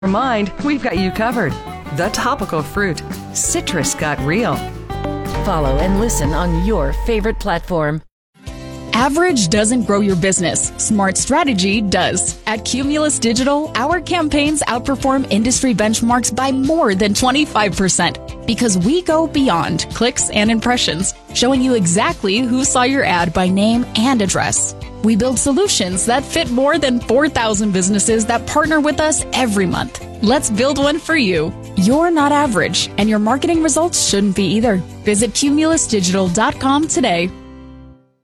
mind, we've got you covered. The Topical Fruit. Citrus got real. Follow and listen on your favorite platform. Average doesn't grow your business. Smart strategy does. At Cumulus Digital, our campaigns outperform industry benchmarks by more than 25% because we go beyond clicks and impressions, showing you exactly who saw your ad by name and address. We build solutions that fit more than 4,000 businesses that partner with us every month. Let's build one for you. You're not average, and your marketing results shouldn't be either. Visit cumulusdigital.com today.